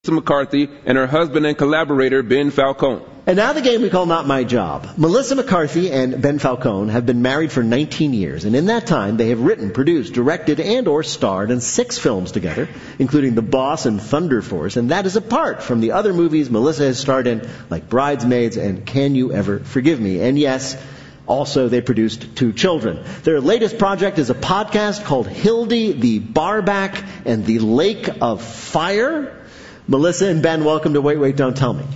McCarthy and her husband and collaborator, Ben Falcone. And now the game we call Not My Job. Melissa McCarthy and Ben Falcone have been married for 19 years, and in that time they have written, produced, directed, and or starred in 6 films together, including The Boss and Thunder Force, and that is apart from the other movies Melissa has starred in, like Bridesmaids and Can You Ever Forgive Me? And yes, also they produced 2 children. Their latest project is a podcast called Hildy, the Barback, and the Lake of Fire. Melissa and Ben, welcome to Wait, Wait, Don't Tell Me.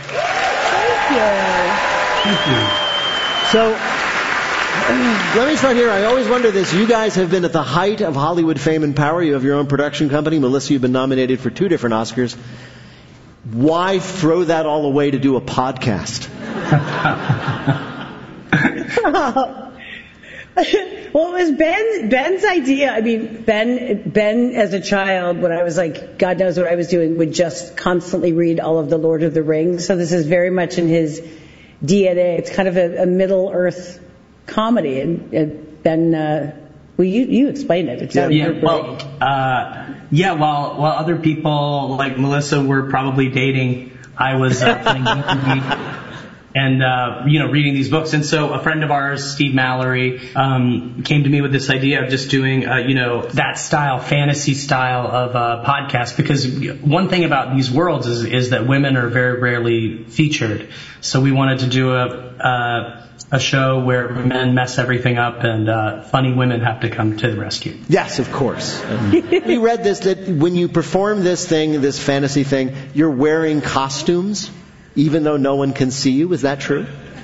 Thank you. So, let me start here. I always wonder this. You guys have been at the height of Hollywood fame and power. You have your own production company. Melissa, you've been nominated for 2 different Oscars. Why throw that all away to do a podcast? Well, it was Ben's idea. I mean, Ben as a child, when I was like, God knows what I was doing, would just constantly read all of the Lord of the Rings. So this is very much in his DNA. It's kind of a Middle Earth comedy. And Ben, well, you explained it. While other people like Melissa were probably dating, I was playing and reading these books. And so a friend of ours, Steve Mallory, came to me with this idea of just doing that style, fantasy style of podcast, because one thing about these worlds is that women are very rarely featured. So we wanted to do a show where men mess everything up and funny women have to come to the rescue. Yes, of course. We read this, that when you perform this thing, this fantasy thing, you're wearing costumes even though no one can see you. Is that true?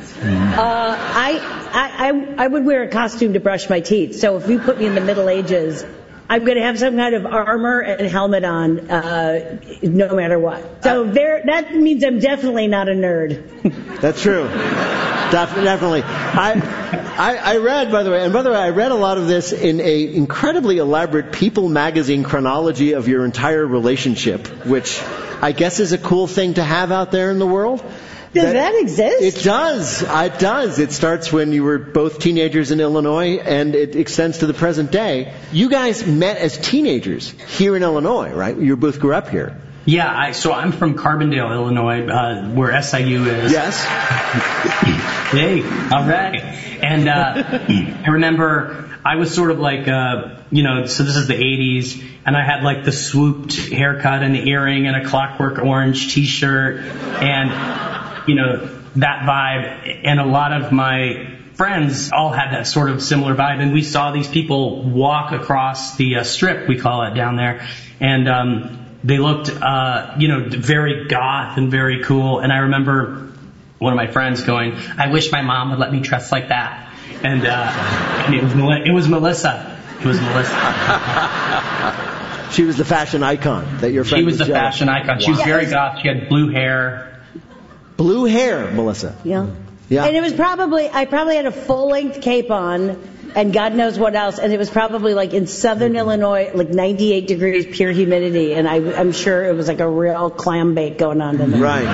I would wear a costume to brush my teeth. So if you put me in the Middle Ages, I'm going to have some kind of armor and helmet on, no matter what. So that means I'm definitely not a nerd. That's true. Definitely. I read, by the way, I read a lot of this in a incredibly elaborate People magazine chronology of your entire relationship, which I guess is a cool thing to have out there in the world. Does that exist? It does. It does. It starts when you were both teenagers in Illinois, and it extends to the present day. You guys met as teenagers here in Illinois, right? You both grew up here. Yeah, so I'm from Carbondale, Illinois, where SIU is. Yes. Hey, all right. And I remember I was sort of like, so this is the 80s, and I had like the swooped haircut and the earring and a Clockwork Orange T-shirt, and that vibe. And a lot of my friends all had that sort of similar vibe, and we saw these people walk across the strip, we call it down there, and they looked, very goth and very cool. And I remember one of my friends going, "I wish my mom would let me dress like that." And it was Melissa. It was Melissa. She was the fashion icon that your friend was the fashion icon. Wow. She was very goth. She had blue hair. Blue hair, Melissa. Yeah. And it was I probably had a full-length cape on, and God knows what else. And it was probably like in southern Illinois, like 98 degrees, pure humidity. And I'm sure it was like a real clam bake going on in there. Right.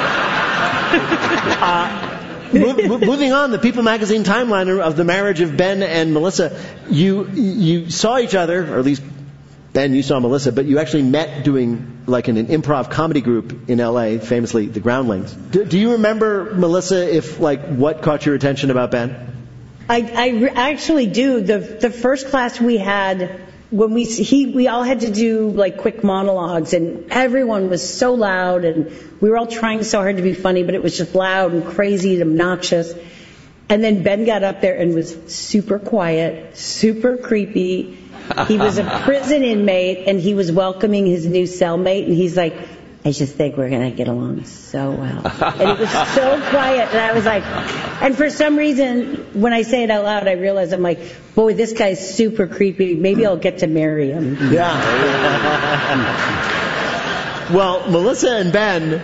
Moving on, the People magazine timeline of the marriage of Ben and Melissa. You saw each other, or at least Ben, you saw Melissa, but you actually met doing like in an improv comedy group in L.A., famously the Groundlings. Do you remember, Melissa, what caught your attention about Ben? I actually do. The first class we had, when we all had to do like quick monologues, and everyone was so loud, and we were all trying so hard to be funny, but it was just loud and crazy and obnoxious. And then Ben got up there and was super quiet, super creepy. He was a prison inmate, and he was welcoming his new cellmate, and he's like, "I just think we're going to get along so well." And it was so quiet, and I was like, and for some reason, when I say it out loud, I realize I'm like, boy, this guy's super creepy. Maybe I'll get to marry him. Yeah. Well, Melissa and Ben,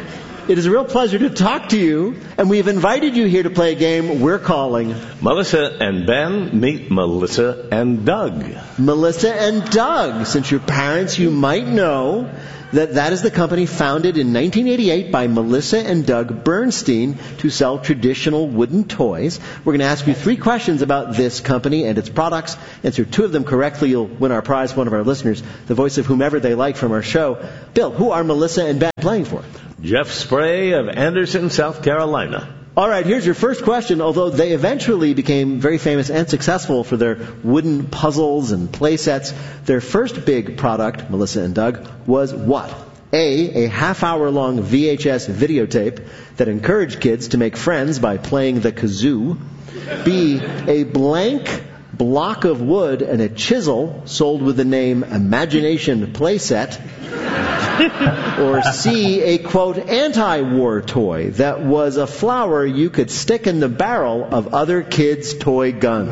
it is a real pleasure to talk to you, and we've invited you here to play a game we're calling Melissa and Ben Meet Melissa and Doug. Melissa and Doug. Since you're parents, you might know that is the company founded in 1988 by Melissa and Doug Bernstein to sell traditional wooden toys. We're going to ask you 3 questions about this company and its products. Answer 2 of them correctly, you'll win our prize, one of our listeners, the voice of whomever they like from our show. Bill, who are Melissa and Ben playing for? Jeff Spray of Anderson, South Carolina. All right, here's your first question. Although they eventually became very famous and successful for their wooden puzzles and play sets, their first big product, Melissa and Doug, was what? A half-hour-long VHS videotape that encouraged kids to make friends by playing the kazoo. B, a blank block of wood and a chisel sold with the name Imagination Playset. Or C, a, quote, anti-war toy that was a flower you could stick in the barrel of other kids' toy guns.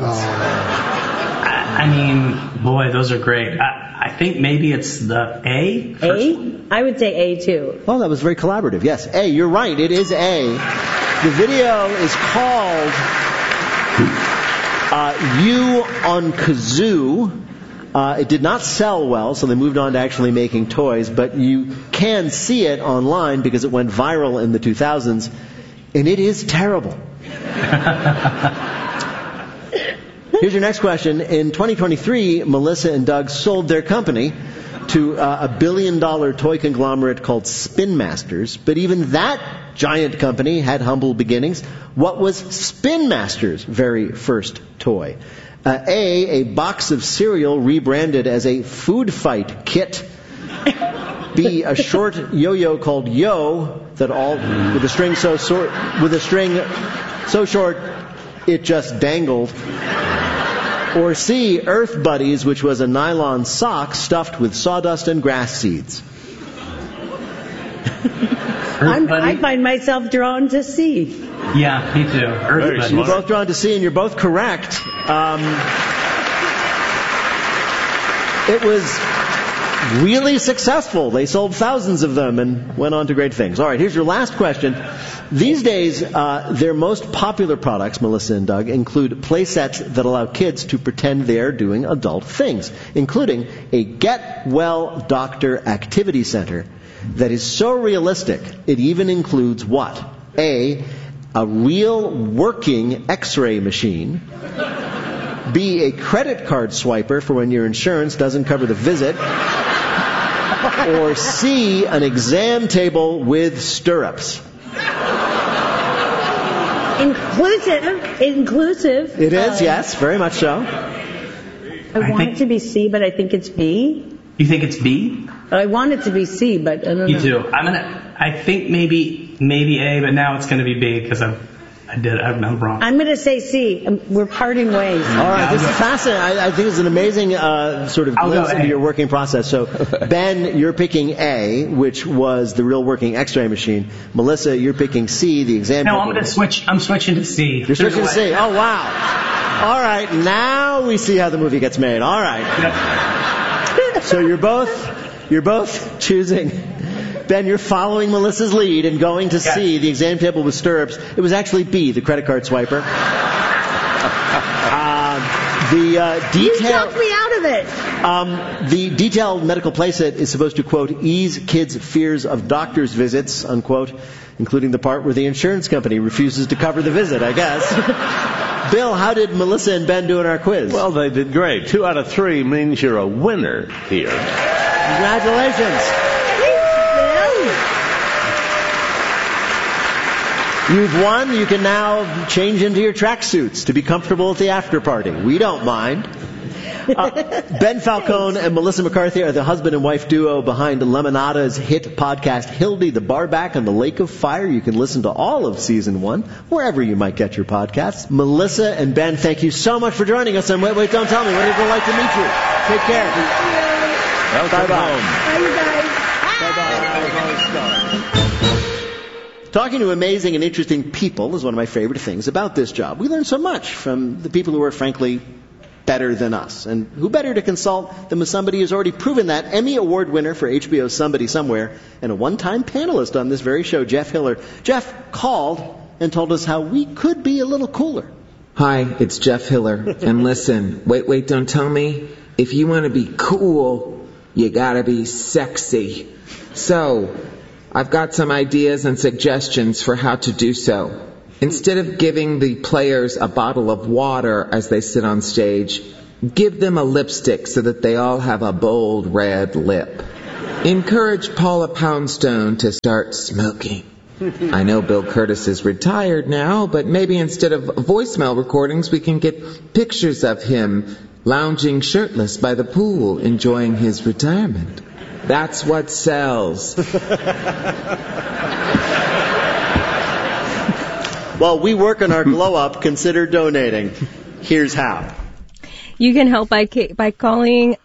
I mean, boy, those are great. I think maybe it's the A. A? I would say A, too. Well, that was very collaborative. Yes, A. You're right. It is A. The video is called You on Kazoo. It did not sell well, so they moved on to actually making toys, but you can see it online because it went viral in the 2000s, and it is terrible. Here's your next question. In 2023, Melissa and Doug sold their company to a billion-dollar toy conglomerate called Spin Masters, but even that giant company had humble beginnings. What was Spin Masters' very first toy? A box of cereal rebranded as a food fight kit. B, a short yo-yo called Yo that all with a string so short it just dangled. Or C, Earth Buddies, which was a nylon sock stuffed with sawdust and grass seeds. I find myself drawn to C. Yeah, me too. Earth Buddies. You're both drawn to C, and you're both correct. It was really successful. They sold thousands of them and went on to great things. All right, here's your last question. These days, their most popular products, Melissa and Doug, include play sets that allow kids to pretend they're doing adult things, including a Get Well Doctor Activity Center that is so realistic it even includes what? A real working X-ray machine. B, a credit card swiper for when your insurance doesn't cover the visit. Or C, an exam table with stirrups. Inclusive. It is, yes, very much so. I want it to be C, but I think it's B. You think it's B? I want it to be C, but I don't know. You do. I think maybe A, but now it's going to be B because I'm wrong. I'm going to say C. We're parting ways. All right, this is fascinating. I think it's an amazing sort of glimpse into your working process. So, Ben, you're picking A, which was the real working X-ray machine. Melissa, you're picking C, the exam. No, I'm going to switch. I'm switching to C. You're switching to C. Oh, wow. All right, now we see how the movie gets made. All right. So you're both choosing. Ben, you're following Melissa's lead and going to C, the exam table with stirrups. It was actually B, the credit card swiper. You talked me out of it. The detailed medical playset is supposed to, quote, ease kids' fears of doctor's visits, unquote, including the part where the insurance company refuses to cover the visit, I guess. Bill, how did Melissa and Ben do in our quiz? Well, they did great. 2 out of 3 means you're a winner here. Congratulations. You've won. You can now change into your tracksuits to be comfortable at the after party. We don't mind. Ben Falcone and Melissa McCarthy are the husband and wife duo behind Lemonada's hit podcast Hildy the Barback on the Lake of Fire. You can listen to all of Season 1 wherever you might get your podcasts. Melissa and Ben, thank you so much for joining us. And wait, don't tell me. What is it like to meet you? Take care. Welcome home. Bye, you guys. Talking to amazing and interesting people is one of my favorite things about this job. We learn so much from the people who are, frankly, better than us. And who better to consult than with somebody who's already proven that, Emmy Award winner for HBO's Somebody Somewhere, and a one-time panelist on this very show, Jeff Hiller. Jeff called and told us how we could be a little cooler. Hi, it's Jeff Hiller. And listen, wait, don't tell me. If you want to be cool, you gotta be sexy. So, I've got some ideas and suggestions for how to do so. Instead of giving the players a bottle of water as they sit on stage, give them a lipstick so that they all have a bold red lip. Encourage Paula Poundstone to start smoking. I know Bill Curtis is retired now, but maybe instead of voicemail recordings, we can get pictures of him lounging shirtless by the pool, enjoying his retirement. That's what sells. While we work on our glow-up, consider donating. Here's how. You can help by calling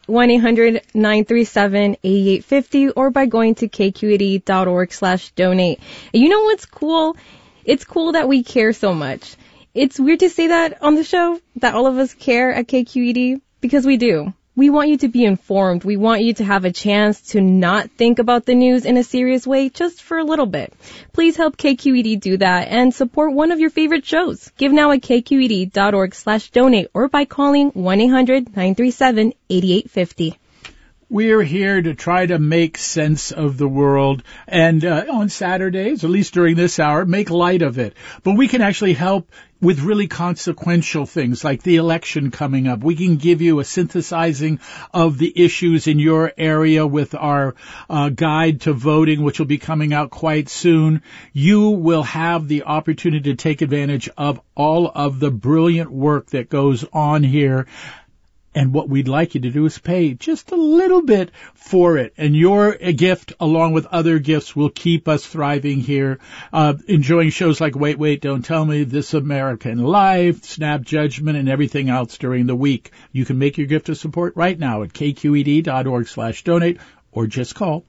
1-800-937-8850 or by going to kqed.org/donate. You know what's cool? It's cool that we care so much. It's weird to say that on the show, that all of us care at KQED, because we do. We want you to be informed. We want you to have a chance to not think about the news in a serious way just for a little bit. Please help KQED do that and support one of your favorite shows. Give now at kqed.org/donate or by calling 1-800-937-8850. We're here to try to make sense of the world and on Saturdays, at least during this hour, make light of it. But we can actually help with really consequential things like the election coming up. We can give you a synthesizing of the issues in your area with our guide to voting, which will be coming out quite soon. You will have the opportunity to take advantage of all of the brilliant work that goes on here. And what we'd like you to do is pay just a little bit for it. And your gift, along with other gifts, will keep us thriving here, enjoying shows like Wait, Don't Tell Me, This American Life, Snap Judgment, and everything else during the week. You can make your gift of support right now at kqed.org/donate or just call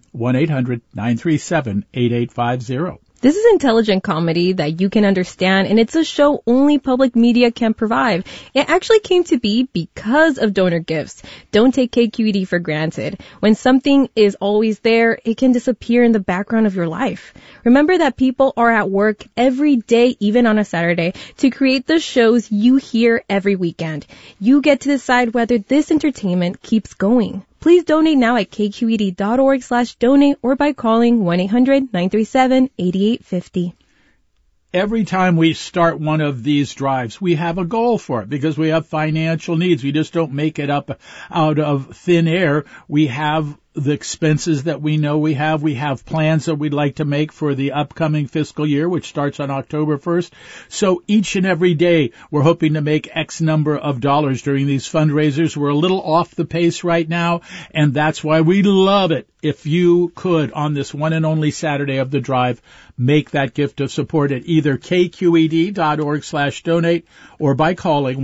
1-800-937-8850. This is intelligent comedy that you can understand, and it's a show only public media can provide. It actually came to be because of donor gifts. Don't take KQED for granted. When something is always there, it can disappear in the background of your life. Remember that people are at work every day, even on a Saturday, to create the shows you hear every weekend. You get to decide whether this entertainment keeps going. Please donate now at kqed.org/donate or by calling 1-800-937-8850. Every time we start one of these drives, we have a goal for it because we have financial needs. We just don't make it up out of thin air. We have the expenses that we know we have. We have plans that we'd like to make for the upcoming fiscal year, which starts on October 1st. So each and every day, we're hoping to make X number of dollars during these fundraisers. We're a little off the pace right now, and that's why we love it. If you could, on this one and only Saturday of the drive, make that gift of support at either kqed.org/donate or by calling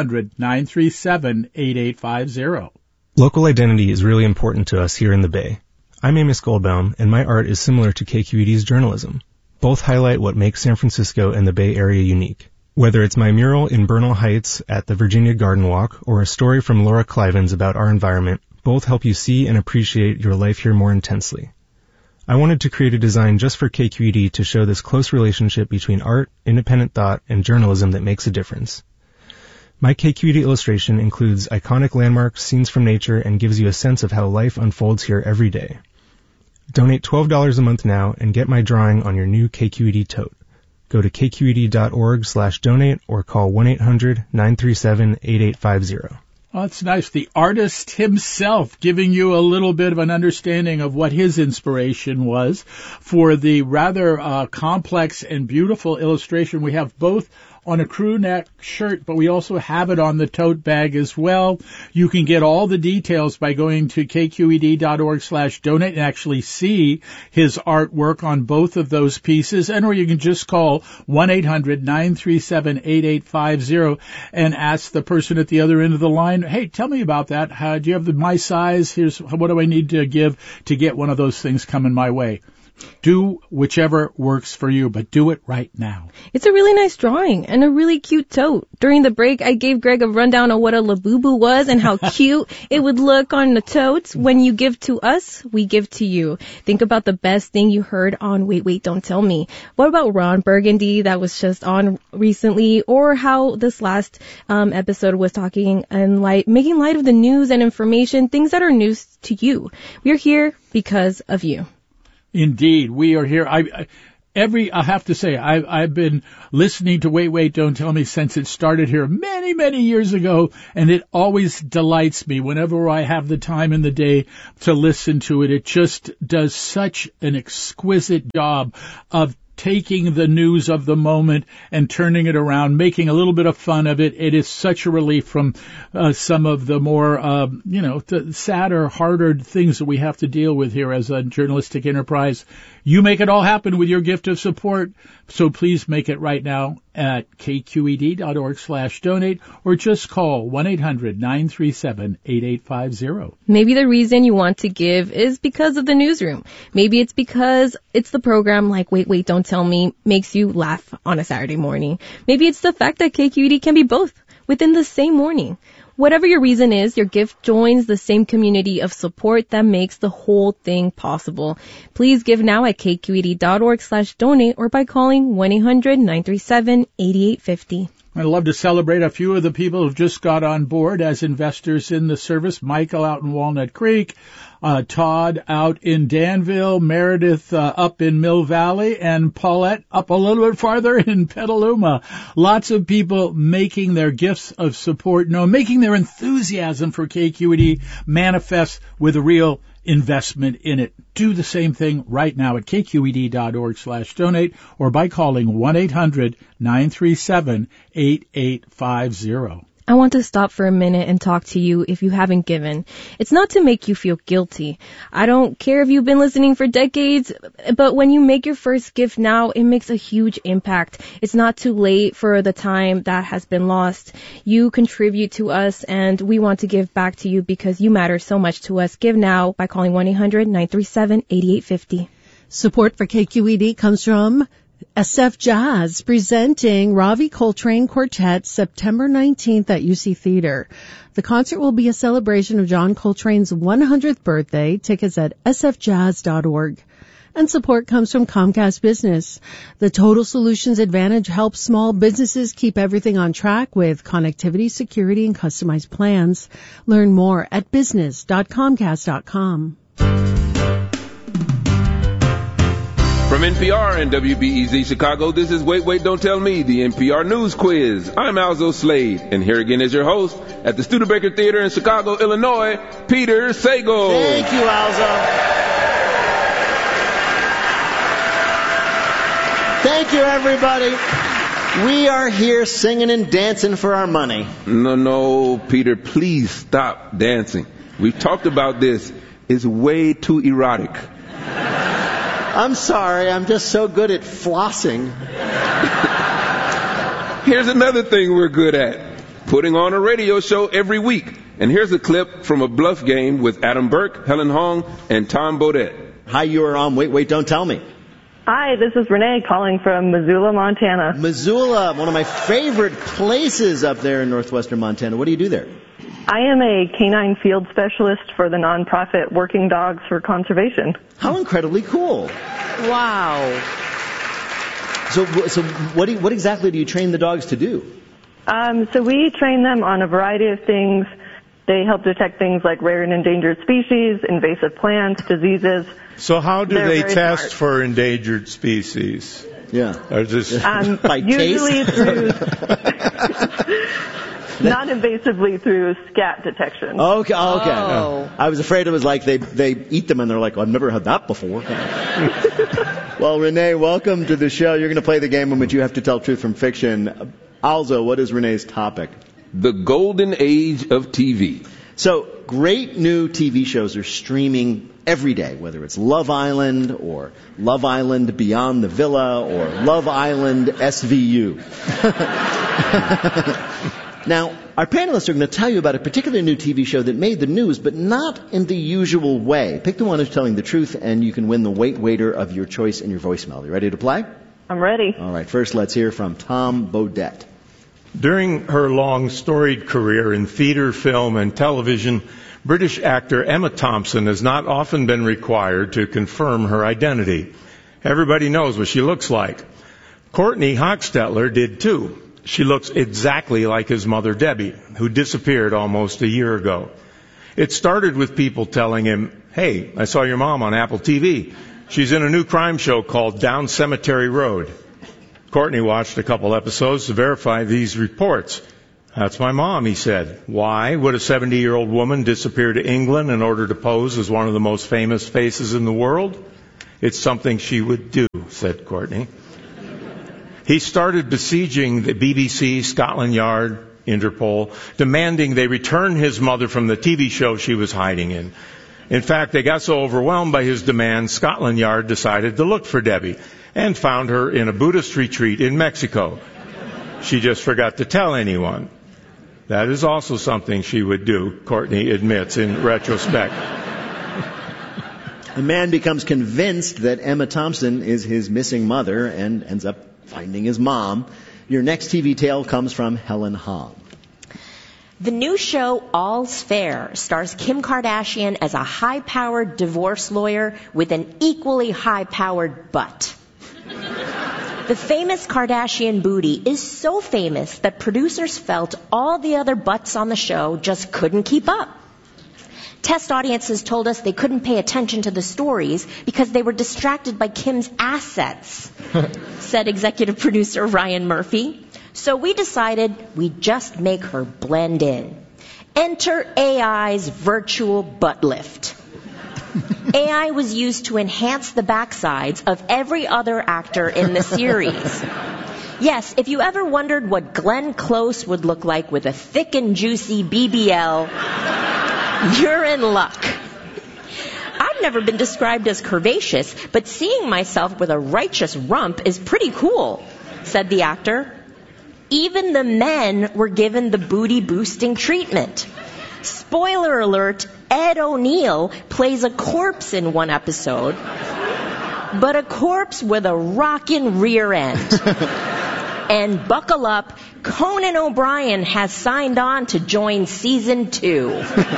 1-800-937-8850. Local identity is really important to us here in the Bay. I'm Amos Goldbaum, and my art is similar to KQED's journalism. Both highlight what makes San Francisco and the Bay Area unique. Whether it's my mural in Bernal Heights at the Virginia Garden Walk or a story from Laura Clivens about our environment, both help you see and appreciate your life here more intensely. I wanted to create a design just for KQED to show this close relationship between art, independent thought, and journalism that makes a difference. My KQED illustration includes iconic landmarks, scenes from nature, and gives you a sense of how life unfolds here every day. Donate $12 a month now and get my drawing on your new KQED tote. Go to kqed.org/donate or call 1-800-937-8850. Oh, that's nice. The artist himself giving you a little bit of an understanding of what his inspiration was for the rather complex and beautiful illustration. We have both on a crew neck shirt, but we also have it on the tote bag as well. You can get all the details by going to kqed.org/donate and actually see his artwork on both of those pieces, and or you can just call 1-800-937-8850 and ask the person at the other end of the line, hey, tell me about that. Do you have my size? Here's what do I need to give to get one of those things coming my way. Do whichever works for you, but do it right now. It's a really nice drawing and a really cute tote. During the break, I gave Greg a rundown on what a Labubu was and how cute it would look on the totes. When you give to us, we give to you. Think about the best thing you heard on Wait, Don't Tell Me. What about Ron Burgundy that was just on recently, or how this last episode was talking and making light of the news and information, things that are news to you. We're here because of you. Indeed, we are here. I have to say, I've been listening to Wait, Don't Tell Me since it started here many, many years ago, and it always delights me whenever I have the time in the day to listen to it. It just does such an exquisite job of taking the news of the moment and turning it around, making a little bit of fun of it. It is such a relief from some of the more, the sadder, harder things that we have to deal with here as a journalistic enterprise. You make it all happen with your gift of support, so please make it right now at kqed.org/donate or just call 1-800-937-8850. Maybe the reason you want to give is because of the newsroom. Maybe it's because it's the program like Wait, Don't Tell Me makes you laugh on a Saturday morning. Maybe it's the fact that KQED can be both within the same morning. Whatever your reason is, your gift joins the same community of support that makes the whole thing possible. Please give now at kqed.org/donate or by calling 1-800-937-8850. I'd love to celebrate a few of the people who've just got on board as investors in the service. Michael out in Walnut Creek, Todd out in Danville, Meredith up in Mill Valley, and Paulette up a little bit farther in Petaluma. Lots of people making their gifts of support, making their enthusiasm for KQED manifest with a real investment in it. Do the same thing right now at kqed.org/donate or by calling 1-800-937-8850. I want to stop for a minute and talk to you if you haven't given. It's not to make you feel guilty. I don't care if you've been listening for decades, but when you make your first gift now, it makes a huge impact. It's not too late for the time that has been lost. You contribute to us, and we want to give back to you because you matter so much to us. Give now by calling 1-800-937-8850. Support for KQED comes from SF Jazz, presenting Ravi Coltrane Quartet September 19th at UC Theater. The concert will be a celebration of John Coltrane's 100th birthday. Tickets at sfjazz.org. And support comes from Comcast Business. The Total Solutions Advantage helps small businesses keep everything on track with connectivity, security, and customized plans. Learn more at business.comcast.com. From NPR and WBEZ Chicago, this is Wait, Don't Tell Me, the NPR News Quiz. I'm Alzo Slade, and here again is your host at the Studebaker Theater in Chicago, Illinois, Peter Sagal. Thank you, Alzo. Thank you, everybody. We are here singing and dancing for our money. No, Peter, please stop dancing. We've talked about this. It's way too erotic. I'm sorry, I'm just so good at flossing. Here's another thing we're good at. Putting on a radio show every week. And here's a clip from a bluff game with Adam Burke, Helen Hong, and Tom Bodette. Hi, you are on Wait, Don't Tell Me. Hi, this is Renee calling from Missoula, Montana. Missoula, one of my favorite places up there in northwestern Montana. What do you do there? I am a canine field specialist for the nonprofit Working Dogs for Conservation. How incredibly cool. Wow. So what exactly do you train the dogs to do? So we train them on a variety of things. They help detect things like rare and endangered species, invasive plants, diseases. So how do they test for endangered species? Yeah. Or just by usually taste? through non-invasively through scat detection. Okay. Oh. I was afraid it was like they eat them and they're like, I've never had that before. Well, Renee, welcome to the show. You're going to play the game in which you have to tell truth from fiction. Also, what is Renee's topic? The golden age of TV. So, great new TV shows are streaming every day, whether it's Love Island or Love Island Beyond the Villa or Love Island SVU. Now, our panelists are going to tell you about a particular new TV show that made the news, but not in the usual way. Pick the one who's telling the truth, and you can win the Wait Waiter of your choice in your voicemail. You ready to play? I'm ready. All right, first let's hear from Tom Bodette. During her long, storied career in theater, film, and television, British actor Emma Thompson has not often been required to confirm her identity. Everybody knows what she looks like. Courtney Hochstetler did too. She looks exactly like his mother, Debbie, who disappeared almost a year ago. It started with people telling him, "Hey, I saw your mom on Apple TV. She's in a new crime show called Down Cemetery Road." Courtney watched a couple episodes to verify these reports. "That's my mom," he said. "Why would a 70-year-old woman disappear to England in order to pose as one of the most famous faces in the world? It's something she would do," said Courtney. He started besieging the BBC, Scotland Yard, Interpol, demanding they return his mother from the TV show she was hiding in. In fact, they got so overwhelmed by his demands, Scotland Yard decided to look for Debbie and found her in a Buddhist retreat in Mexico. She just forgot to tell anyone. That is also something she would do, Courtney admits in retrospect. The man becomes convinced that Emma Thompson is his missing mother and ends up finding his mom. Your next TV tale comes from Helen Hong. The new show All's Fair stars Kim Kardashian as a high-powered divorce lawyer with an equally high-powered butt. The famous Kardashian booty is so famous that producers felt all the other butts on the show just couldn't keep up. Test audiences told us they couldn't pay attention to the stories because they were distracted by Kim's assets, said executive producer Ryan Murphy. So we decided we'd just make her blend in. Enter AI's virtual butt lift. AI was used to enhance the backsides of every other actor in the series. Yes, if you ever wondered what Glenn Close would look like with a thick and juicy BBL, you're in luck. I've never been described as curvaceous, but seeing myself with a righteous rump is pretty cool, said the actor. Even the men were given the booty-boosting treatment. Spoiler alert, Ed O'Neill plays a corpse in one episode, but a corpse with a rockin' rear end. And buckle up, Conan O'Brien has signed on to join season 2.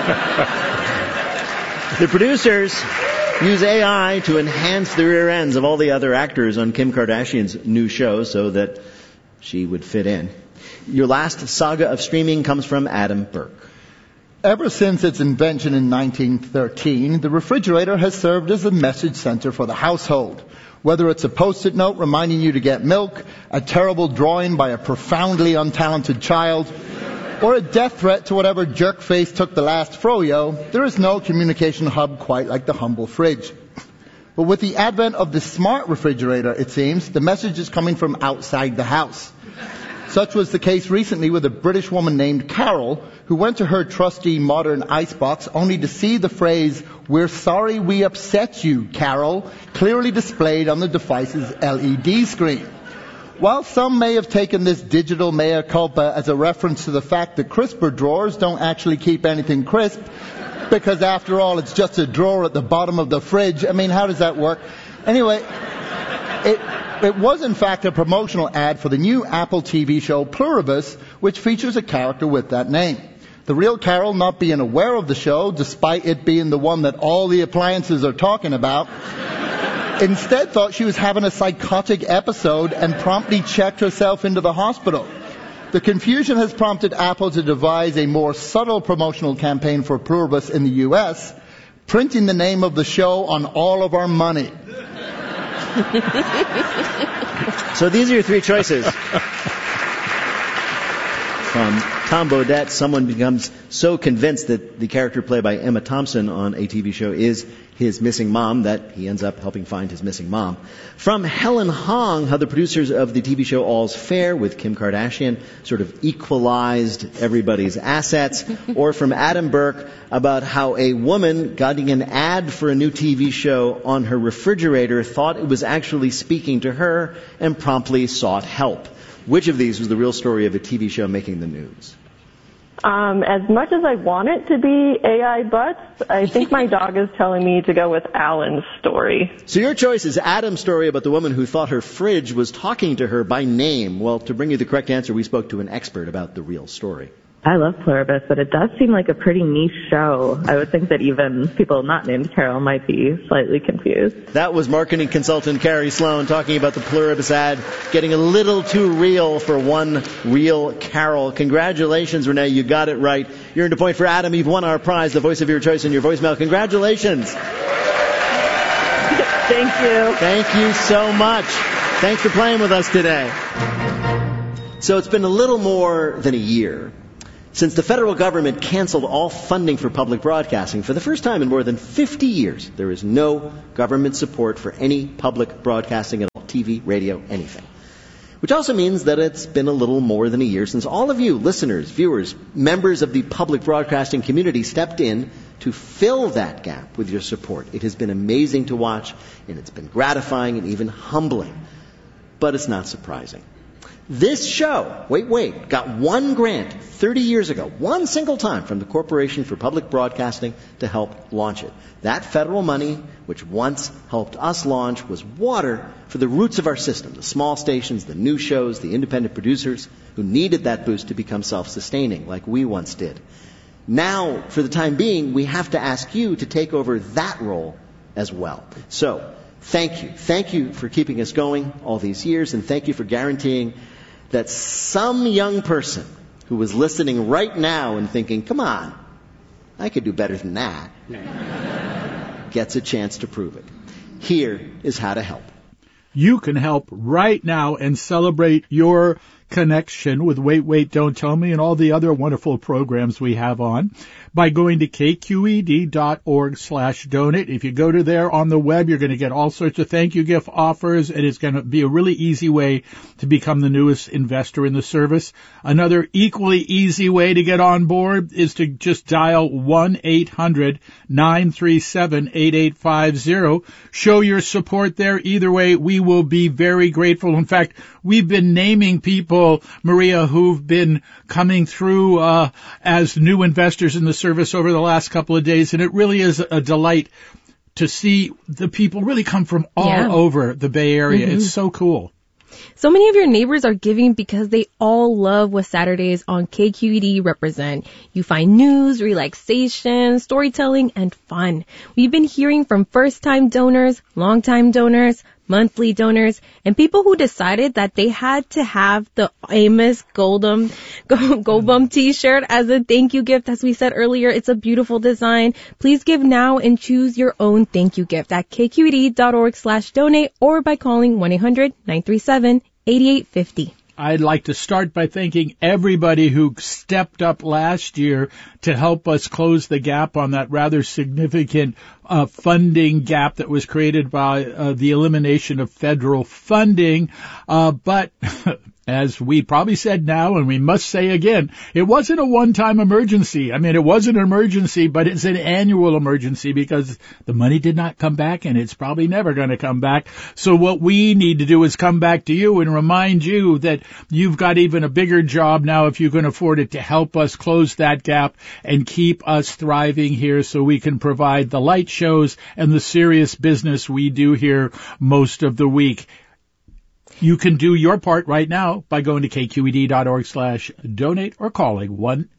The producers use AI to enhance the rear ends of all the other actors on Kim Kardashian's new show so that she would fit in. Your last saga of streaming comes from Adam Burke. Ever since its invention in 1913, the refrigerator has served as a message center for the household. Whether it's a Post-it note reminding you to get milk, a terrible drawing by a profoundly untalented child, or a death threat to whatever jerk face took the last froyo, there is no communication hub quite like the humble fridge. But with the advent of the smart refrigerator, it seems, the message is coming from outside the house. Such was the case recently with a British woman named Carol, who went to her trusty modern icebox only to see the phrase, "We're sorry we upset you, Carol," clearly displayed on the device's LED screen. While some may have taken this digital mea culpa as a reference to the fact that crisper drawers don't actually keep anything crisp, because after all, it's just a drawer at the bottom of the fridge. I mean, how does that work? Anyway, it was in fact a promotional ad for the new Apple TV show Pluribus, which features a character with that name. The real Carol, not being aware of the show, despite it being the one that all the appliances are talking about, instead thought she was having a psychotic episode and promptly checked herself into the hospital. The confusion has prompted Apple to devise a more subtle promotional campaign for Pluribus in the U.S., printing the name of the show on all of our money. So these are your three choices. From Tom Bodette, someone becomes so convinced that the character played by Emma Thompson on a TV show is his missing mom that he ends up helping find his missing mom. From Helen Hong, how the producers of the TV show All's Fair with Kim Kardashian sort of equalized everybody's assets. Or from Adam Burke about how a woman getting an ad for a new TV show on her refrigerator thought it was actually speaking to her and promptly sought help. Which of these was the real story of a TV show making the news? As much as I want it to be AI butts, I think my dog is telling me to go with Alan's story. So your choice is Adam's story about the woman who thought her fridge was talking to her by name. Well, to bring you the correct answer, we spoke to an expert about the real story. I love Pluribus, but it does seem like a pretty niche show. I would think that even people not named Carol might be slightly confused. That was marketing consultant Carrie Sloan talking about the Pluribus ad getting a little too real for one real Carol. Congratulations, Renee. You got it right. You're in a point for Adam. You've won our prize, the voice of your choice in your voicemail. Congratulations. Thank you. Thank you so much. Thanks for playing with us today. So it's been a little more than a year since the federal government canceled all funding for public broadcasting. For the first time in more than 50 years, there is no government support for any public broadcasting at all, TV, radio, anything. Which also means that it's been a little more than a year since all of you, listeners, viewers, members of the public broadcasting community, stepped in to fill that gap with your support. It has been amazing to watch, and it's been gratifying and even humbling. But it's not surprising. This show, Wait, got one grant 30 years ago, one single time, from the Corporation for Public Broadcasting to help launch it. That federal money, which once helped us launch, was water for the roots of our system, the small stations, the new shows, the independent producers who needed that boost to become self-sustaining, like we once did. Now, for the time being, we have to ask you to take over that role as well. So, thank you. Thank you for keeping us going all these years, and thank you for guaranteeing that some young person who was listening right now and thinking, come on, I could do better than that, gets a chance to prove it. Here is how to help. You can help right now and celebrate your connection with Wait, Don't Tell Me and all the other wonderful programs we have on by going to kqed.org/donate. If you go to there on the web, you're going to get all sorts of thank you gift offers, and it's going to be a really easy way to become the newest investor in the service. Another equally easy way to get on board is to just dial 1-800-937-8850. Show your support there. Either way, we will be very grateful. In fact, we've been naming people, Maria, who've been coming through as new investors in the service over the last couple of days, and it really is a delight to see the people really come from all over the Bay Area. Mm-hmm. It's so cool. So many of your neighbors are giving because they all love what Saturdays on KQED represent. You find news, relaxation, storytelling, and fun. We've been hearing from first-time donors, long-time donors, monthly donors, and people who decided that they had to have the Amos Goldbum t-shirt as a thank you gift. As we said earlier, it's a beautiful design. Please give now and choose your own thank you gift at kqed.org/donate or by calling 1-800-937-8850. I'd like to start by thanking everybody who stepped up last year to help us close the gap on that rather significant funding gap that was created by the elimination of federal funding. But as we probably said now, and we must say again, it wasn't a one-time emergency. I mean, it was an emergency, but it's an annual emergency because the money did not come back, and it's probably never going to come back. So what we need to do is come back to you and remind you that you've got even a bigger job now, if you can afford it, to help us close that gap and keep us thriving here so we can provide the light shows and the serious business we do here most of the week. You can do your part right now by going to kqed.org/donate or calling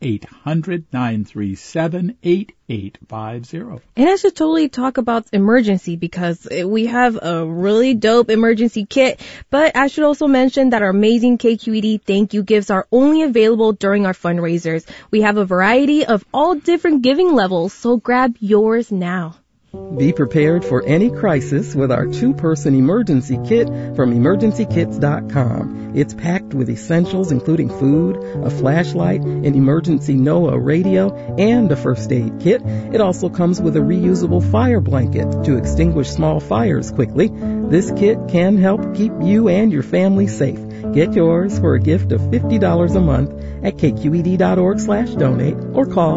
1-800-937-8850. And I should totally talk about emergency because we have a really dope emergency kit. But I should also mention that our amazing KQED thank you gifts are only available during our fundraisers. We have a variety of all different giving levels, so grab yours now. Be prepared for any crisis with our 2-person emergency kit from emergencykits.com. It's packed with essentials including food, a flashlight, an emergency NOAA radio, and a first aid kit. It also comes with a reusable fire blanket to extinguish small fires quickly. This kit can help keep you and your family safe. Get yours for a gift of $50 a month at kqed.org/donate or call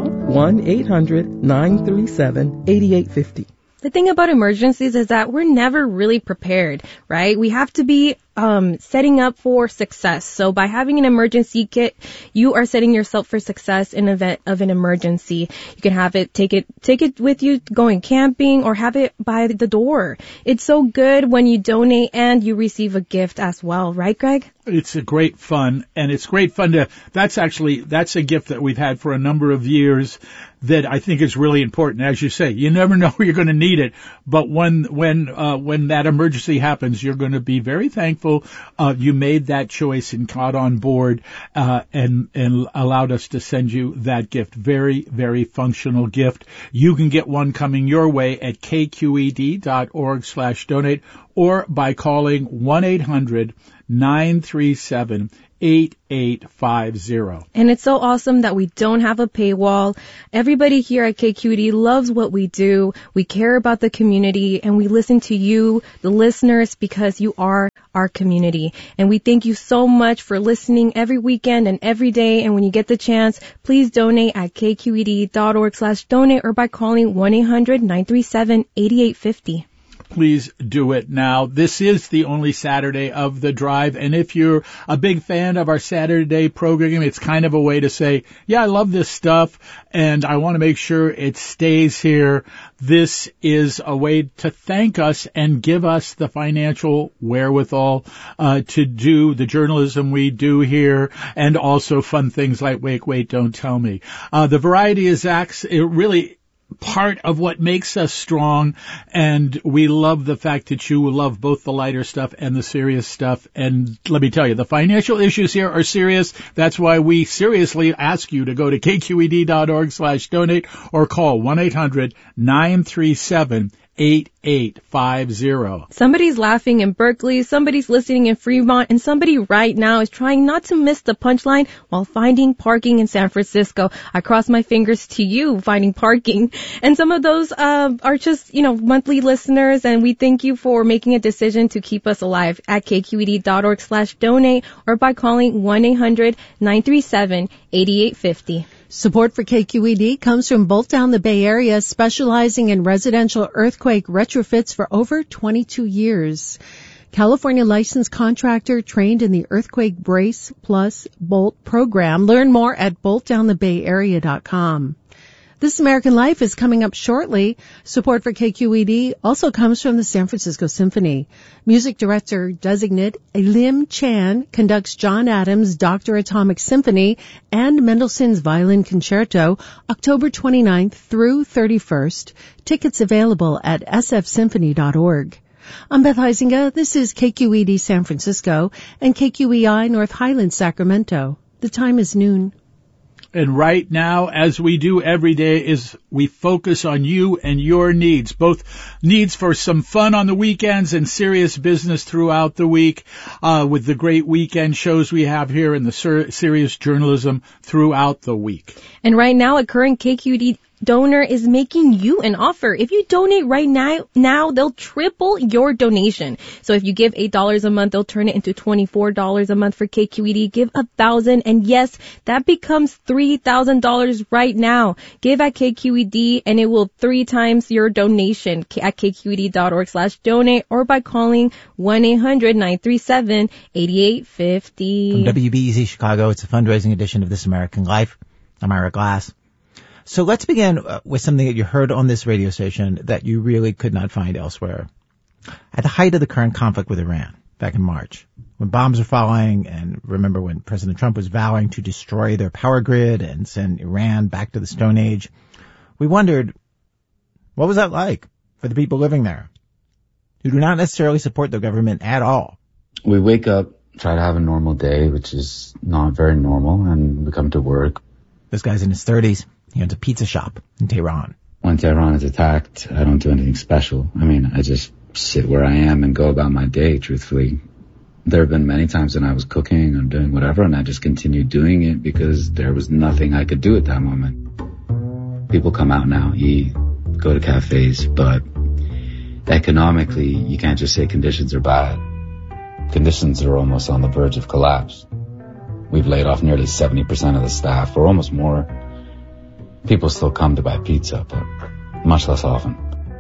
1-800-937-8850. The thing about emergencies is that we're never really prepared, right? We have to be setting up for success. So by having an emergency kit, you are setting yourself for success in event of an emergency. You can have it, take it with you going camping, or have it by the door. It's so good when you donate and you receive a gift as well, right, Greg? It's a great fun, and it's great fun that's a gift that we've had for a number of years that I think is really important. As you say, you never know you're going to need it, but when that emergency happens, you're going to be very thankful you made that choice and got on board and allowed us to send you that gift. Very, very functional gift. You can get one coming your way at kqed.org/donate or by calling 1-800-937-8850. And it's so awesome that we don't have a paywall. Everybody here at KQED loves what we do. We care about the community, and we listen to you, the listeners, because you are our community. And we thank you so much for listening every weekend and every day. And when you get the chance, please donate at kqed.org/donate or by calling 1-800-937-8850. Please do it now. This is the only Saturday of the drive, and if you're a big fan of our Saturday program, it's kind of a way to say, yeah, I love this stuff, and I want to make sure it stays here. This is a way to thank us and give us the financial wherewithal to do the journalism we do here, and also fun things like Wait, Don't Tell Me. The variety is really part of what makes us strong, and we love the fact that you love both the lighter stuff and the serious stuff. And let me tell you, the financial issues here are serious. That's why we seriously ask you to go to kqed.org/donate or call 1-800-937-8850. Somebody's laughing in Berkeley, somebody's listening in Fremont, and somebody right now is trying not to miss the punchline while finding parking in San Francisco. I cross my fingers to you finding parking. And some of those are just, monthly listeners, and we thank you for making a decision to keep us alive at kqed.org/donate or by calling 1-800-937-8850. Support for KQED comes from Bolt Down the Bay Area, specializing in residential earthquake retrofits for over 22 years. California licensed contractor trained in the Earthquake Brace Plus Bolt program. Learn more at boltdownthebayarea.com. This American Life is coming up shortly. Support for KQED also comes from the San Francisco Symphony. Music director designate Elim Chan conducts John Adams' Dr. Atomic Symphony and Mendelssohn's Violin Concerto October 29th through 31st. Tickets available at sfsymphony.org. I'm Beth Heisinger. This is KQED San Francisco and KQEI North Highlands, Sacramento. The time is noon. And right now, as we do every day, is we focus on you and your needs, both needs for some fun on the weekends and serious business throughout the week, with the great weekend shows we have here and the serious journalism throughout the week. And right now, a current KQED donor is making you an offer. If you donate right now, they'll triple your donation. So if you give $8 a month, they'll turn it into $24 a month for KQED. Give $1,000, and yes, that becomes $3,000 right now. Give at KQED, and it will 3 times your donation at kqed.org/donate or by calling 1-800-937-8850. From WBEZ Chicago, it's a fundraising edition of This American Life. I'm Ira Glass. So let's begin with something that you heard on this radio station that you really could not find elsewhere. At the height of the current conflict with Iran, back in March, when bombs were falling, and remember when President Trump was vowing to destroy their power grid and send Iran back to the Stone Age, we wondered, what was that like for the people living there, who do not necessarily support the government at all? We wake up, try to have a normal day, which is not very normal, and we come to work. This guy's in his 30s. He owns a pizza shop in Tehran. When Tehran is attacked, I don't do anything special. I just sit where I am and go about my day, truthfully. There have been many times when I was cooking or doing whatever, and I just continued doing it because there was nothing I could do at that moment. People come out now, eat, go to cafes, but economically, you can't just say conditions are bad. Conditions are almost on the verge of collapse. We've laid off nearly 70% of the staff, or almost more. People still come to buy pizza, but much less often.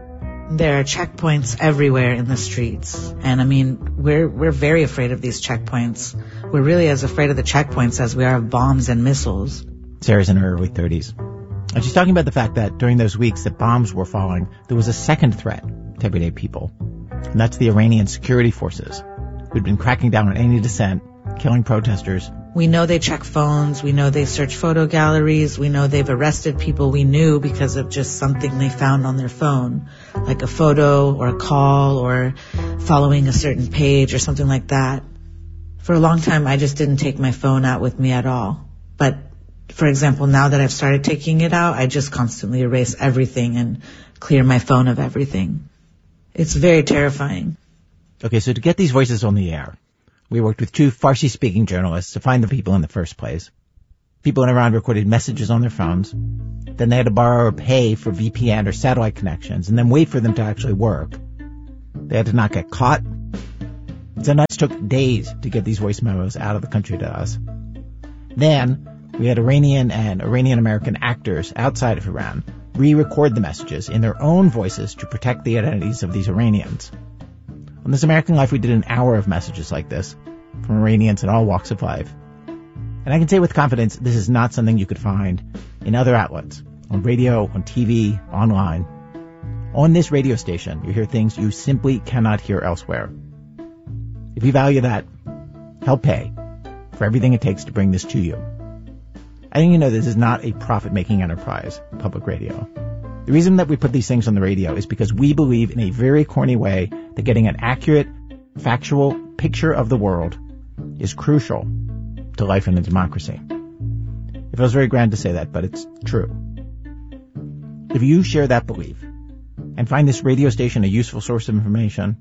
There are checkpoints everywhere in the streets. And I mean, we're very afraid of these checkpoints. We're really as afraid of the checkpoints as we are of bombs and missiles. Sarah's in her early 30s. And she's talking about the fact that during those weeks that bombs were falling, there was a second threat to everyday people. And that's the Iranian security forces, who'd been cracking down on any dissent, killing protesters. We know they check phones. We know they search photo galleries. We know they've arrested people we knew because of just something they found on their phone, like a photo or a call or following a certain page or something like that. For a long time, I just didn't take my phone out with me at all. But, for example, now that I've started taking it out, I just constantly erase everything and clear my phone of everything. It's very terrifying. Okay, so to get these voices on the air, we worked with 2 Farsi-speaking journalists to find the people in the first place. People in Iran recorded messages on their phones. Then they had to borrow or pay for VPN or satellite connections and then wait for them to actually work. They had to not get caught. Sometimes it took days to get these voice memos out of the country to us. Then we had Iranian and Iranian-American actors outside of Iran re-record the messages in their own voices to protect the identities of these Iranians. On This American Life, we did an hour of messages like this from Iranians in all walks of life. And I can say with confidence, this is not something you could find in other outlets, on radio, on TV, online. On this radio station, you hear things you simply cannot hear elsewhere. If you value that, help pay for everything it takes to bring this to you. I think you know this is not a profit-making enterprise, public radio. The reason that we put these things on the radio is because we believe in a very corny way that getting an accurate, factual picture of the world is crucial to life in a democracy. It feels very grand to say that, but it's true. If you share that belief and find this radio station a useful source of information,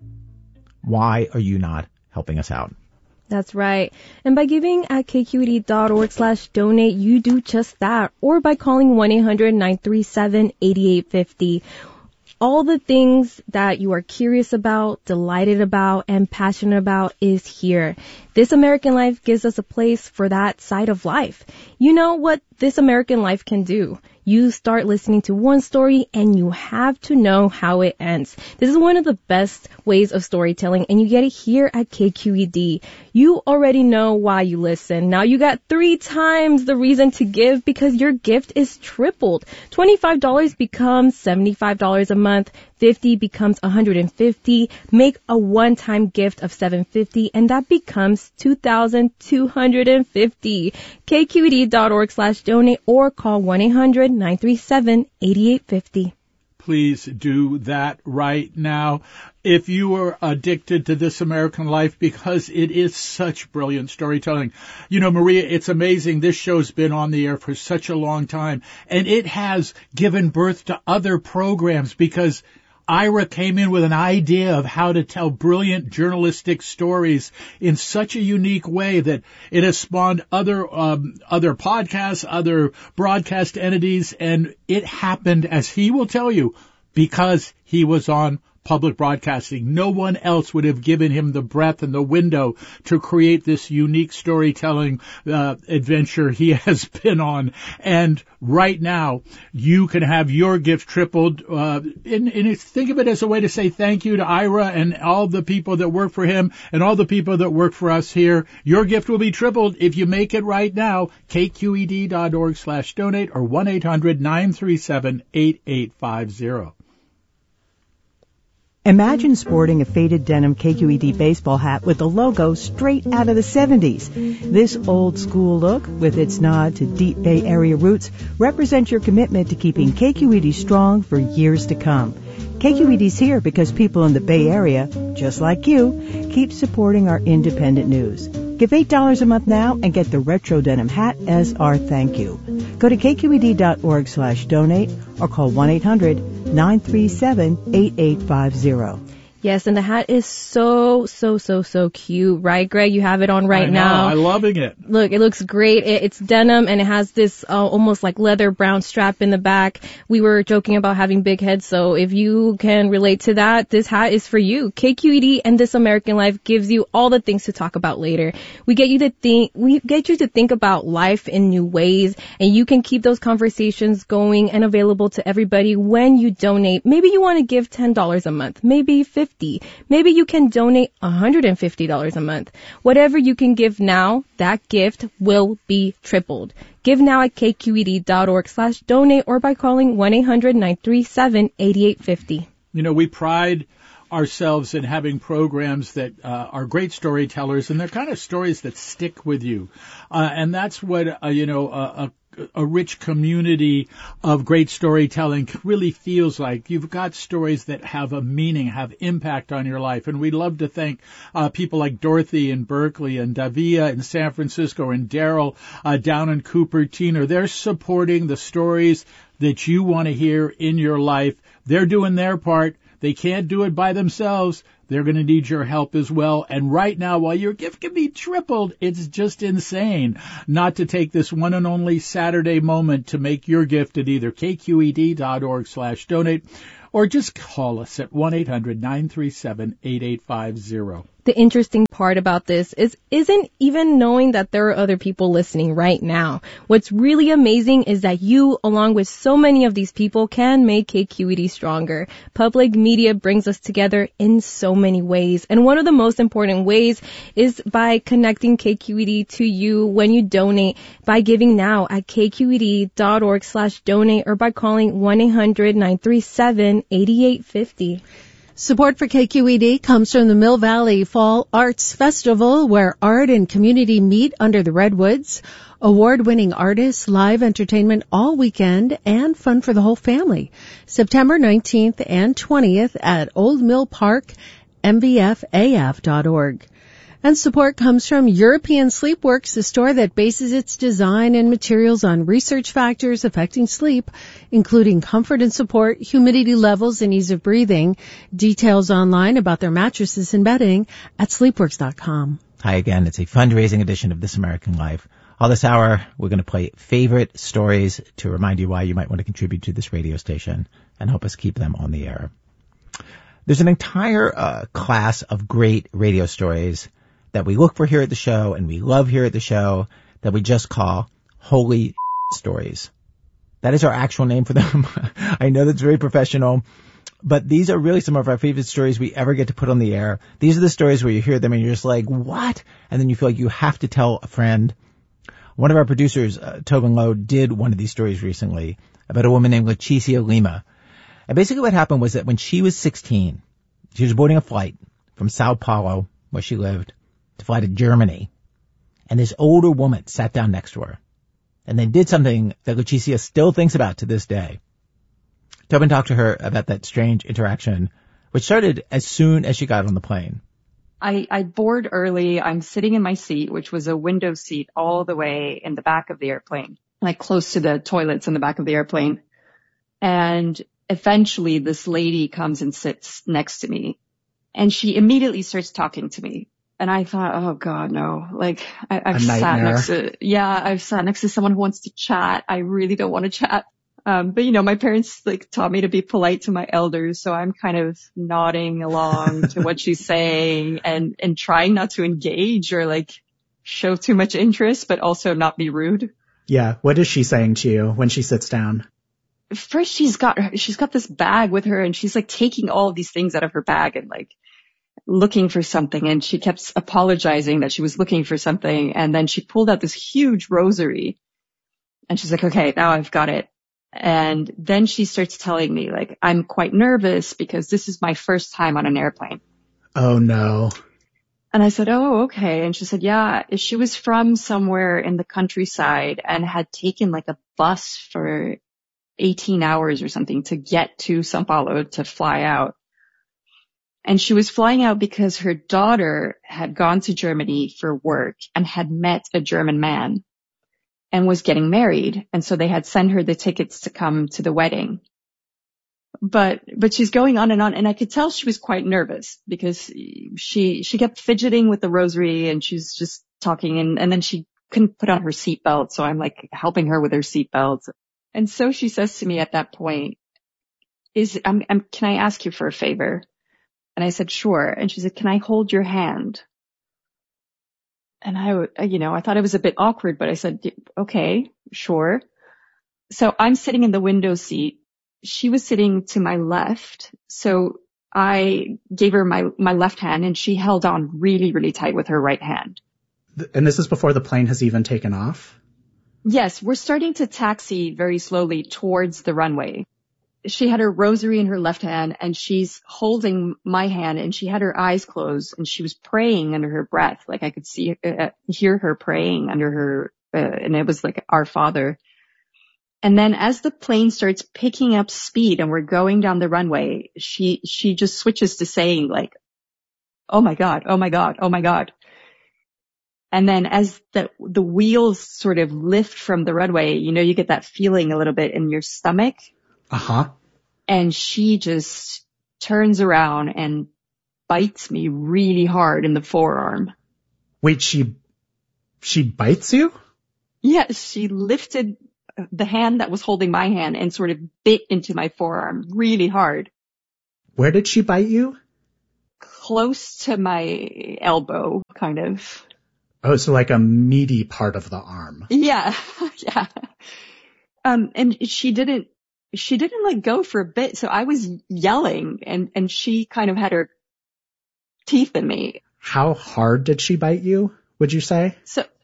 why are you not helping us out? That's right. And by giving at kqed.org/donate, you do just that. Or by calling 1-800-937-8850. All the things that you are curious about, delighted about, and passionate about is here. This American Life gives us a place for that side of life. You know what This American Life can do? You start listening to one story and you have to know how it ends. This is one of the best ways of storytelling, and you get it here at KQED. You already know why you listen. Now you got 3 times the reason to give because your gift is tripled. $25 becomes $75 a month. $50 becomes $150. Make a one-time gift of $750, and that becomes $2,250. KQED.org/donate or call 1-800-937-8850. Please do that right now. If you are addicted to This American Life, because it is such brilliant storytelling. You know, Maria, it's amazing. This show's been on the air for such a long time, and it has given birth to other programs because Ira came in with an idea of how to tell brilliant journalistic stories in such a unique way that it has spawned other podcasts, other broadcast entities, and it happened, as he will tell you, because he was on public broadcasting. No one else would have given him the breadth and the window to create this unique storytelling adventure he has been on. And right now, you can have your gift tripled. And think of it as a way to say thank you to Ira and all the people that work for him and all the people that work for us here. Your gift will be tripled if you make it right now. KQED.org/donate or 1-800-937-8850. Imagine sporting a faded denim KQED baseball hat with the logo straight out of the 70s. This old school look, with its nod to deep Bay Area roots, represents your commitment to keeping KQED strong for years to come. KQED's here because people in the Bay Area, just like you, keep supporting our independent news. Give $8 a month now and get the retro denim hat as our thank you. Go to kqed.org/donate or call 1-800-937-8850. Yes, and the hat is so cute, right, Greg? You have it on right now. I'm loving it. Look, it looks great. It's denim, and it has this almost like leather brown strap in the back. We were joking about having big heads, so if you can relate to that, this hat is for you. KQED and This American Life gives you all the things to talk about later. We get you to think about life in new ways, and you can keep those conversations going and available to everybody when you donate. Maybe you want to give $10 a month, maybe $50. Maybe you can donate $150 a month. Whatever you can give now, that gift will be tripled. Give now at kqed.org/donate or by calling 1-800-937-8850. You know, we pride ourselves in having programs that are great storytellers, and they're kind of stories that stick with you. And that's what, a rich community of great storytelling really feels like. You've got stories that have a meaning, have impact on your life. And we'd love to thank people like Dorothy in Berkeley and Davia in San Francisco and Daryl down in Cupertino. They're supporting the stories that you want to hear in your life. They're doing their part. They can't do it by themselves. They're going to need your help as well. And right now, while your gift can be tripled, it's just insane not to take this one and only Saturday moment to make your gift at either kqed.org/donate or just call us at 1-800-937-8850. The interesting part about this isn't even knowing that there are other people listening right now. What's really amazing is that you, along with so many of these people, can make KQED stronger. Public media brings us together in so many ways. And one of the most important ways is by connecting KQED to you when you donate by giving now at kqed.org/donate or by calling 1-800-937-8850. Support for KQED comes from the Mill Valley Fall Arts Festival, where art and community meet under the redwoods. Award-winning artists, live entertainment all weekend, and fun for the whole family. September 19th and 20th at Old Mill Park, mvfaf.org. And support comes from European Sleepworks, the store that bases its design and materials on research factors affecting sleep, including comfort and support, humidity levels, and ease of breathing. Details online about their mattresses and bedding at sleepworks.com. Hi again. It's a fundraising edition of This American Life. All this hour, we're going to play favorite stories to remind you why you might want to contribute to this radio station and help us keep them on the air. There's an entire class of great radio stories that we look for here at the show and we love here at the show that we just call Holy Stories. That is our actual name for them. I know that's very professional, but these are really some of our favorite stories we ever get to put on the air. These are the stories where you hear them and you're just like, what? And then you feel like you have to tell a friend. One of our producers, Tobin Lowe, did one of these stories recently about a woman named Leticia Lima. And basically what happened was that when she was 16, she was boarding a flight from Sao Paulo, where she lived, to fly to Germany. And this older woman sat down next to her. And they did something that Leticia still thinks about to this day. Tobin talked to her about that strange interaction, which started as soon as she got on the plane. I board early. I'm sitting in my seat, which was a window seat all the way in the back of the airplane, like close to the toilets in the back of the airplane. And eventually this lady comes and sits next to me, and she immediately starts talking to me. And I thought, oh God, no, like I've sat next to someone who wants to chat. I really don't want to chat. But my parents taught me to be polite to my elders. So I'm kind of nodding along to what she's saying and trying not to engage or show too much interest, but also not be rude. Yeah. What is she saying to you when she sits down? First, she's got this bag with her, and she's taking all of these things out of her bag and looking for something, and she kept apologizing that she was looking for something, and then she pulled out this huge rosary, and she's like, okay, now I've got it. And then she starts telling me, I'm quite nervous because this is my first time on an airplane. Oh no. And I said, oh, okay. And she said, yeah, she was from somewhere in the countryside and had taken a bus for 18 hours or something to get to Sao Paulo to fly out. And she was flying out because her daughter had gone to Germany for work and had met a German man and was getting married. And so they had sent her the tickets to come to the wedding. But she's going on, and I could tell she was quite nervous because she kept fidgeting with the rosary, and she's just talking, and then she couldn't put on her seatbelt, so I'm like helping her with her seatbelt. And so she says to me at that point, can I ask you for a favor? And I said, sure. And she said, can I hold your hand? And I thought it was a bit awkward, but I said, okay, sure. So I'm sitting in the window seat. She was sitting to my left. So I gave her my left hand, and she held on really, really tight with her right hand. And this is before the plane has even taken off? Yes, we're starting to taxi very slowly towards the runway. She had her rosary in her left hand, and she's holding my hand, and she had her eyes closed, and she was praying under her breath. Like I could hear her praying under her, and it was like Our Father. And then as the plane starts picking up speed and we're going down the runway, she just switches to saying like, oh my God, oh my God, oh my God. And then as the wheels sort of lift from the runway, you get that feeling a little bit in your stomach. Uh-huh. And she just turns around and bites me really hard in the forearm. Wait, she bites you? Yes, she lifted the hand that was holding my hand and sort of bit into my forearm really hard. Where did she bite you? Close to my elbow, kind of. Oh, so like a meaty part of the arm. Yeah, yeah. And she didn't let go for a bit, so I was yelling, and she kind of had her teeth in me. How hard did she bite you, would you say?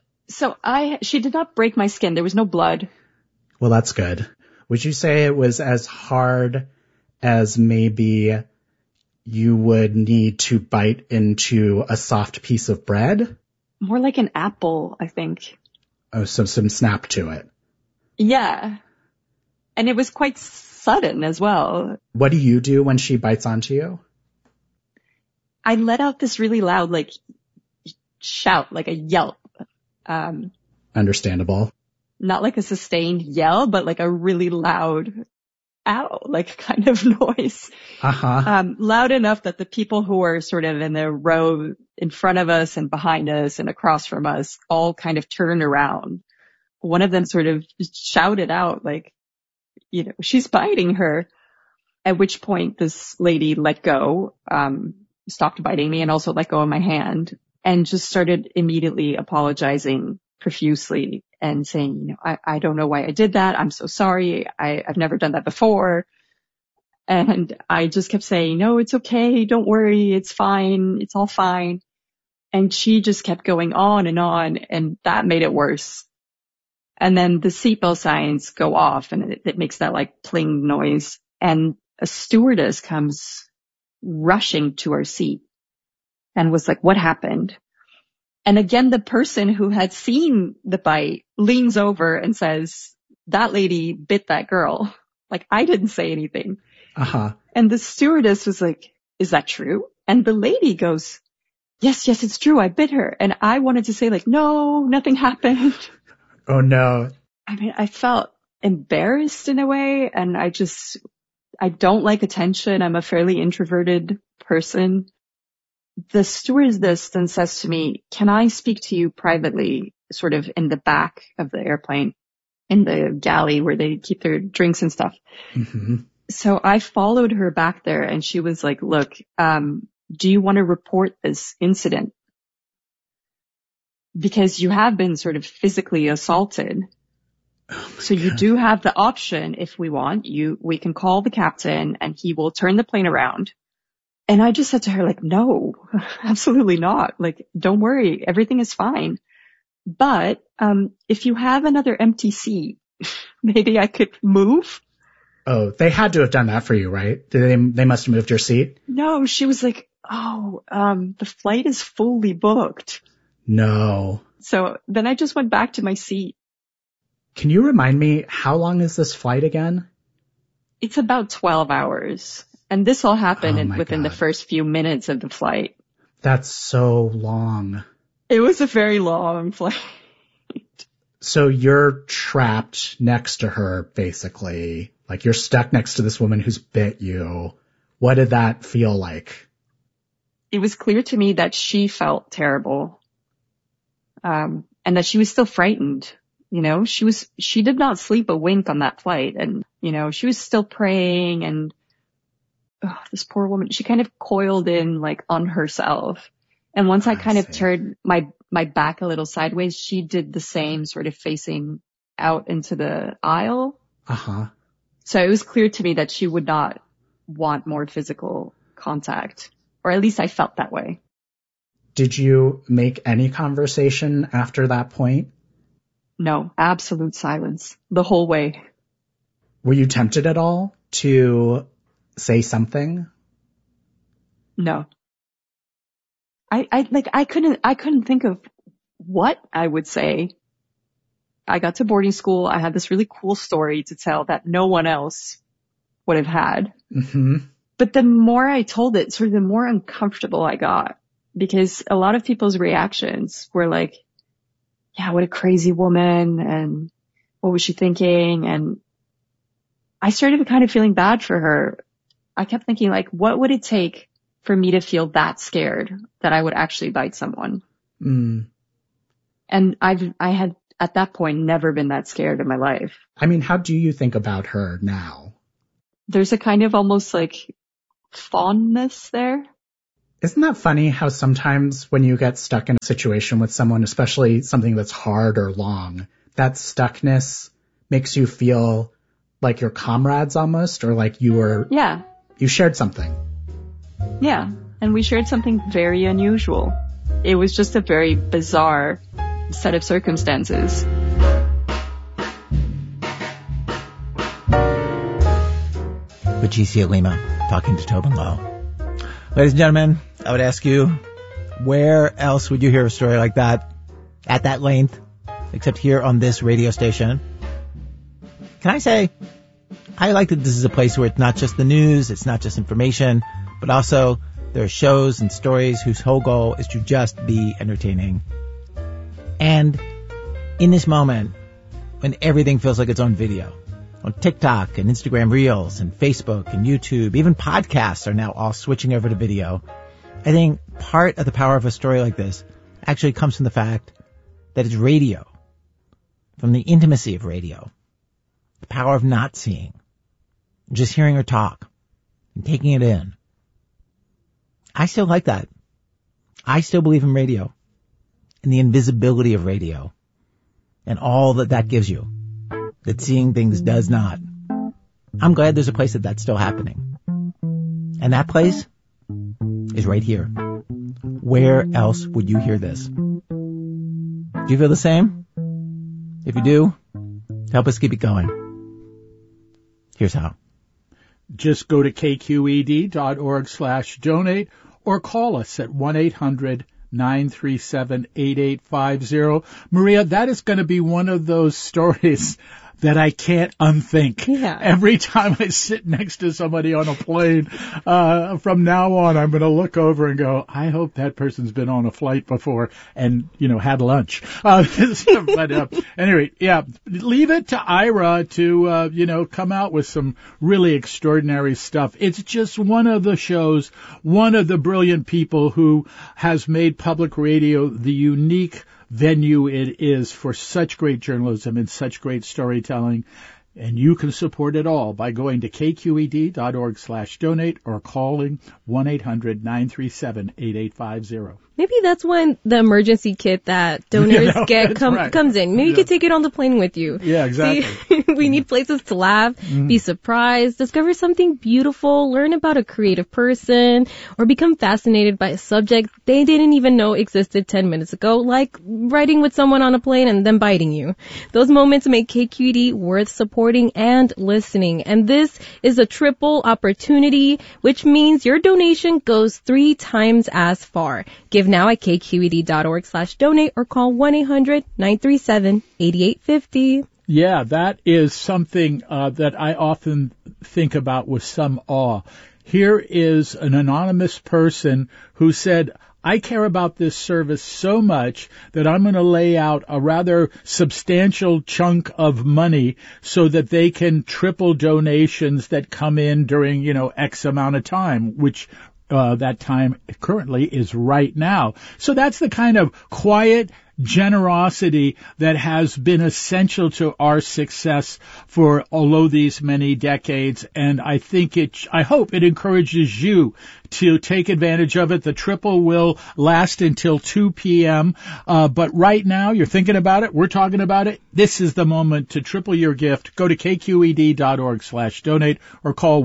She did not break my skin. There was no blood. Well, that's good. Would you say it was as hard as maybe you would need to bite into a soft piece of bread? More like an apple, I think. Oh, so some snap to it. Yeah. And it was quite sudden as well. What do you do when she bites onto you? I let out this really loud, like, shout, like a yelp. Understandable. Not like a sustained yell, but like a really loud ow, like kind of noise. Uh-huh. Loud enough that the people who were sort of in the row in front of us and behind us and across from us all kind of turned around. One of them sort of shouted out like, she's biting her. At which point this lady let go, stopped biting me and also let go of my hand and just started immediately apologizing profusely and saying, I don't know why I did that. I'm so sorry. I've never done that before. And I just kept saying, no, it's okay. Don't worry. It's fine. It's all fine. And she just kept going on, and that made it worse. And then the seatbelt signs go off, and it makes that like pling noise. And a stewardess comes rushing to our seat and was like, what happened? And again, the person who had seen the bite leans over and says, that lady bit that girl. Like, I didn't say anything. Uh-huh. And the stewardess was like, is that true? And the lady goes, yes, it's true. I bit her. And I wanted to say like, no, nothing happened. Oh no. I mean, I felt embarrassed in a way, and I don't like attention. I'm a fairly introverted person. The stewardess then says to me, can I speak to you privately, sort of in the back of the airplane, in the galley where they keep their drinks and stuff? Mm-hmm. So I followed her back there, and she was like, look, do you want to report this incident? Because you have been sort of physically assaulted. So you do have the option, if we want, we can call the captain and he will turn the plane around. And I just said to her, like, no, absolutely not. Like, don't worry. Everything is fine. But, if you have another empty seat, maybe I could move. Oh, they had to have done that for you, right? They must have moved your seat? No, she was like, the flight is fully booked. No. So then I just went back to my seat. Can you remind me, how long is this flight again? It's about 12 hours. And this all happened within the first few minutes of the flight. That's so long. It was a very long flight. So you're trapped next to her, basically. Like you're stuck next to this woman who's bit you. What did that feel like? It was clear to me that she felt terrible. And that she was still frightened. You know, she did not sleep a wink on that flight. And, you know, she was still praying, and this poor woman, she kind of coiled in like on herself. And once I kind of turned my back a little sideways, she did the same, sort of facing out into the aisle. Uh-huh. So it was clear to me that she would not want more physical contact, or at least I felt that way. Did you make any conversation after that point? No, absolute silence the whole way. Were you tempted at all to say something? No. I couldn't think of what I would say. I got to boarding school. I had this really cool story to tell that no one else would have had. Mm-hmm. But the more I told it, sort of the more uncomfortable I got, because a lot of people's reactions were like, yeah, what a crazy woman, and what was she thinking? And I started kind of feeling bad for her. I kept thinking, like, what would it take for me to feel that scared that I would actually bite someone? Mm. And I had at that point never been that scared in my life. I mean, how do you think about her now? There's a kind of almost like fondness there. Isn't that funny how sometimes when you get stuck in a situation with someone, especially something that's hard or long, that stuckness makes you feel like you're comrades almost, or like you shared something. Yeah. And we shared something very unusual. It was just a very bizarre set of circumstances. Patricia Lima talking to Tobin Lowe. Ladies and gentlemen, I would ask you, where else would you hear a story like that at that length, except here on this radio station? Can I say, I like that this is a place where it's not just the news, it's not just information, but also there are shows and stories whose whole goal is to just be entertaining. And in this moment, when everything feels like it's on video, on TikTok and Instagram Reels and Facebook and YouTube, even podcasts are now all switching over to video. I think part of the power of a story like this actually comes from the fact that it's radio, from the intimacy of radio, the power of not seeing, just hearing her talk and taking it in. I still like that. I still believe in radio and the invisibility of radio and all that gives you, that seeing things does not. I'm glad there's a place that's still happening. And that place is right here. Where else would you hear this? Do you feel the same? If you do, help us keep it going. Here's how. Just go to kqed.org/donate or call us at 1-800-937-8850. Maria, that is going to be one of those stories that I can't unthink. Yeah. Every time I sit next to somebody on a plane, from now on, I'm going to look over and go, I hope that person's been on a flight before and, had lunch. Anyway, yeah, leave it to Ira to, come out with some really extraordinary stuff. It's just one of the shows, one of the brilliant people who has made public radio the unique venue it is for such great journalism and such great storytelling. And you can support it all by going to kqed.org/donate or calling 1-800-937-8850. Maybe that's when the emergency kit that donors get comes in. Maybe you could take it on the plane with you. Yeah, exactly. See, we need places to laugh, be surprised, discover something beautiful, learn about a creative person, or become fascinated by a subject they didn't even know existed 10 minutes ago, like riding with someone on a plane and then biting you. Those moments make KQED worth supporting and listening. And this is a triple opportunity, which means your donation goes 3 times as far. Give now at kqed.org/donate or call 1-800-937-8850. Yeah, that is something that I often think about with some awe. Here is an anonymous person who said, I care about this service so much that I'm going to lay out a rather substantial chunk of money so that they can triple donations that come in during, X amount of time, which that time currently is right now. So that's the kind of quiet generosity that has been essential to our success for all these many decades. And I hope it encourages you to take advantage of it. The triple will last until 2 p.m. But right now, you're thinking about it. We're talking about it. This is the moment to triple your gift. Go to kqed.org/donate or call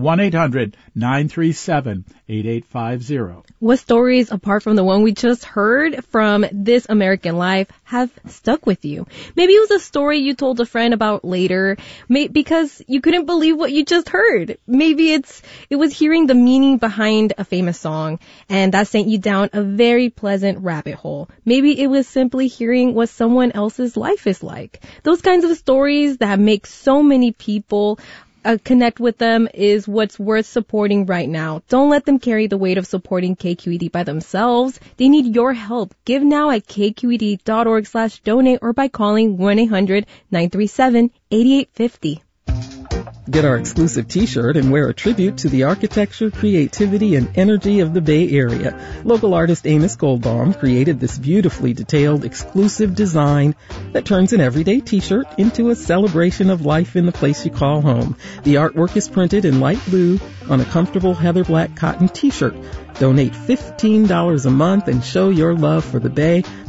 1-800-937-8850. What stories, apart from the one we just heard from This American Life, have stuck with you? Maybe it was a story you told a friend about later, because you couldn't believe what you just heard. Maybe it was hearing the meaning behind a famous song, and that sent you down a very pleasant rabbit hole. Maybe it was simply hearing what someone else's life is like. Those kinds of stories that make so many people connect with them is what's worth supporting right now. Don't let them carry the weight of supporting KQED by themselves. They need your help. Give now at kqed.org/donate or by calling 1-800-937-8850. Get our exclusive t-shirt and wear a tribute to the architecture, creativity, and energy of the Bay Area. Local artist Amos Goldbaum created this beautifully detailed, exclusive design that turns an everyday t-shirt into a celebration of life in the place you call home. The artwork is printed in light blue on a comfortable heather black cotton t-shirt. Donate $15 a month and show your love for the Bay